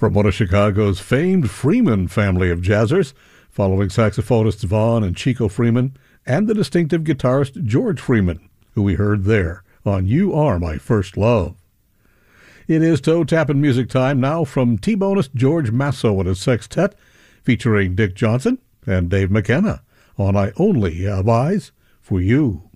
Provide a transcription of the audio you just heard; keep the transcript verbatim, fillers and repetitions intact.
From one of Chicago's famed Freeman family of jazzers, following saxophonists Vaughn and Chico Freeman, and the distinctive guitarist George Freeman, who we heard there on You Are My First Love. It is toe-tapping music time now from T-Bonist George Masso and his sextet, featuring Dick Johnson and Dave McKenna on I Only Have Eyes for You.